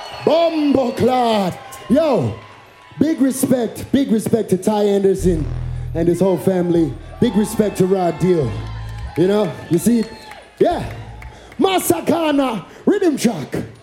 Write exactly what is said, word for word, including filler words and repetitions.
Bumbo Clad. Yo, big respect, big respect to Ty Anderson and his whole family. Big respect to Rod Deal. You know, you see, yeah. Masakana, rhythm track.